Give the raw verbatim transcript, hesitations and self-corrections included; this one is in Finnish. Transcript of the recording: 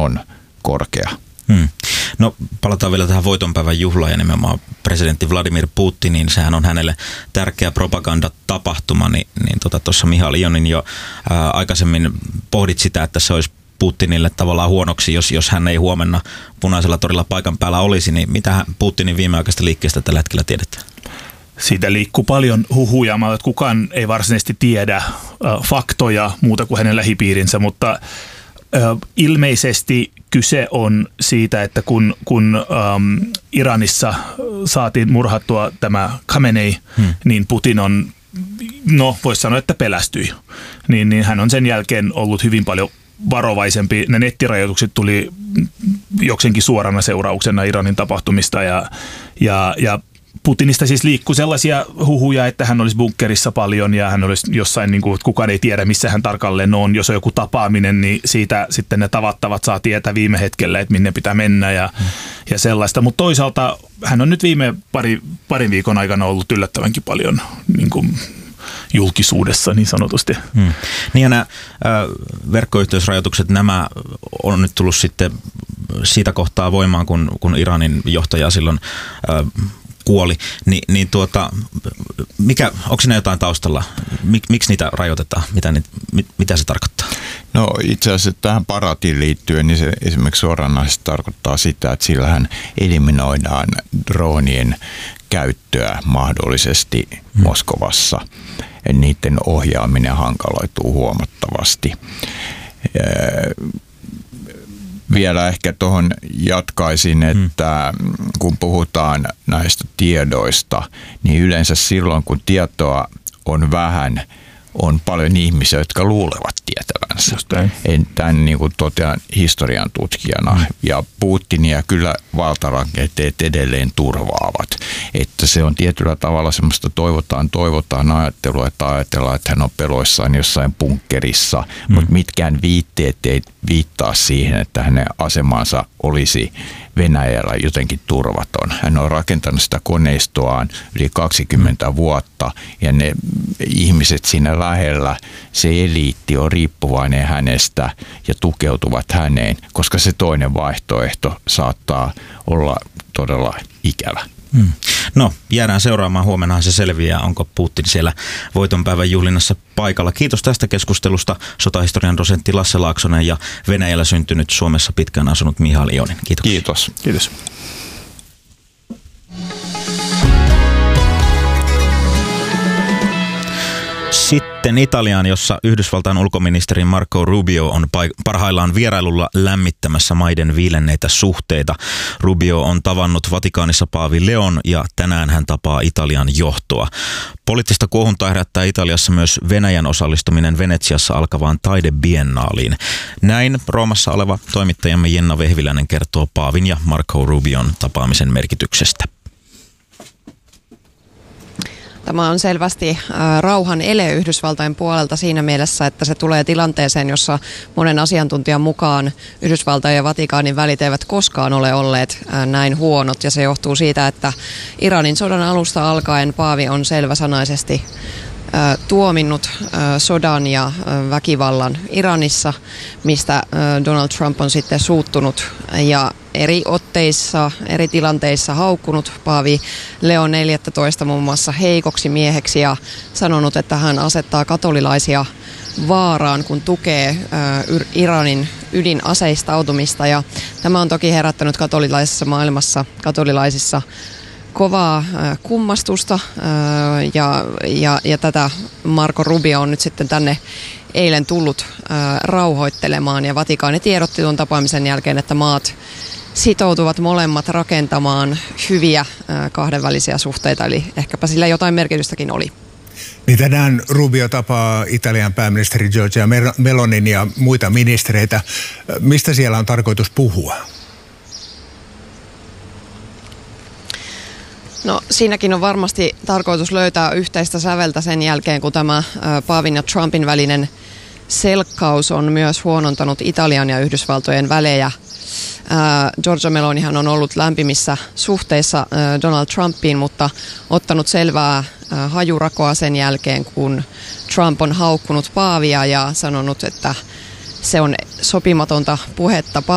on korkea. Hmm. No palataan vielä tähän voitonpäivän juhlaan ja nimenomaan presidentti Vladimir Putinin. Sehän on hänelle tärkeä propagandatapahtuma, niin, niin tuossa tota, Mihail Ionin jo ää, aikaisemmin pohdit sitä, että se olisi Putinille tavallaan huonoksi, jos, jos hän ei huomenna Punaisella torilla paikan päällä olisi, niin mitä Putinin viimeaikaisesta liikkeestä tällä hetkellä tiedetään? Siitä liikkuu paljon huhuja, että kukaan ei varsinaisesti tiedä äh, faktoja muuta kuin hänen lähipiirinsä, mutta äh, ilmeisesti kyse on siitä, että kun, kun ähm, Iranissa saatiin murhattua tämä Khamenei, hmm. niin Putin on, no voisi sanoa, että pelästyi. Niin, niin hän on sen jälkeen ollut hyvin paljon varovaisempi. Ne nettirajoitukset tuli jokseenkin suorana seurauksena Iranin tapahtumista ja, ja, ja Putinista siis liikkuu sellaisia huhuja, että hän olisi bunkkerissa paljon ja hän olisi jossain, niin kuin, että kukaan ei tiedä, missä hän tarkalleen on. Jos on joku tapaaminen, niin siitä sitten ne tavattavat saa tietää viime hetkellä, että minne pitää mennä ja, hmm. ja sellaista. Mutta toisaalta hän on nyt viime pari, parin viikon aikana ollut yllättävänkin paljon niin kuin julkisuudessa niin sanotusti. Hmm. Niin ja nämä äh, verkkoyhteysrajoitukset, nämä on nyt tullut sitten siitä kohtaa voimaan, kun, kun Iranin johtaja silloin äh, kuoli, Ni, niin tuota, mikä, onko siinä jotain taustalla? Mik, miksi niitä rajoitetaan? Mitä, ni, mit, mitä se tarkoittaa? No itse asiassa tähän Baratiin liittyen, niin se esimerkiksi suoranaisesti tarkoittaa sitä, että sillähän eliminoidaan dronien käyttöä mahdollisesti hmm. Moskovassa. Niiden ohjaaminen hankaloituu huomattavasti. Vielä ehkä tuohon jatkaisin, että kun puhutaan näistä tiedoista, niin yleensä silloin, kun tietoa on vähän, on paljon ihmisiä, jotka luulevat tietävänsä. En tämän niin kuin totean historian tutkijana. Mm. Ja Putinia kyllä valtarakenteet edelleen turvaavat. Että se on tietyllä tavalla semmoista toivotaan, toivotaan ajattelua, että ajatellaan, että hän on peloissaan jossain bunkkerissa. Mm. Mutta mitkään viitteet ei viittaa siihen, että hänen asemansa olisi Venäjällä jotenkin turvaton. Hän on rakentanut sitä koneistoaan yli kaksikymmentä vuotta ja ne ihmiset siinä lähellä, se eliitti on riippuvainen hänestä ja tukeutuvat häneen, koska se toinen vaihtoehto saattaa olla todella ikävä. Hmm. No, jäädään seuraamaan. Huomennahan se selviää, onko Putin siellä voitonpäivän juhlinnassa paikalla. Kiitos tästä keskustelusta sotahistorian dosentti Lasse Laaksonen ja Venäjällä syntynyt, Suomessa pitkään asunut Mihail Ionin. Kiitoksia. Kiitos. Kiitos. Sitten Italiaan, jossa Yhdysvaltain ulkoministeri Marco Rubio on parhaillaan vierailulla lämmittämässä maiden viilenneitä suhteita. Rubio on tavannut Vatikaanissa paavi Leon ja tänään hän tapaa Italian johtoa. Poliittista kuohuntaa herättää Italiassa myös Venäjän osallistuminen Venetsiassa alkavaan taidebiennaaliin. Näin Roomassa oleva toimittajamme Jenna Vehviläinen kertoo paavin ja Marco Rubion tapaamisen merkityksestä. Tämä on selvästi rauhan ele Yhdysvaltain puolelta siinä mielessä, että se tulee tilanteeseen, jossa monen asiantuntijan mukaan Yhdysvaltain ja Vatikaanin välit eivät koskaan ole olleet näin huonot. Ja se johtuu siitä, että Iranin sodan alusta alkaen paavi on selväsanaisesti tuominnut sodan ja väkivallan Iranissa, mistä Donald Trump on sitten suuttunut ja eri otteissa, eri tilanteissa haukkunut paavi Leo neljästoista muun muassa heikoksi mieheksi ja sanonut, että hän asettaa katolilaisia vaaraan, kun tukee Iranin ydinaseistautumista. Ja tämä on toki herättänyt katolilaisessa maailmassa, katolilaisissa kovaa kummastusta ja, ja, ja tätä Marco Rubio on nyt sitten tänne eilen tullut rauhoittelemaan ja Vatikaani tiedotti tuon tapaamisen jälkeen, että maat sitoutuvat molemmat rakentamaan hyviä kahdenvälisiä suhteita, eli ehkäpä sillä jotain merkitystäkin oli. Niin tänään Rubio tapaa Italian pääministeri Giorgia Melonin ja muita ministereitä. Mistä siellä on tarkoitus puhua? No siinäkin on varmasti tarkoitus löytää yhteistä säveltä sen jälkeen, kun tämä paavin ja Trumpin välinen selkkaus on myös huonontanut Italian ja Yhdysvaltojen välejä. Giorgia Melonihan on ollut lämpimissä suhteissa Donald Trumpiin, mutta ottanut selvää hajurakoa sen jälkeen, kun Trump on haukkunut paavia ja sanonut, että se on sopimatonta puhetta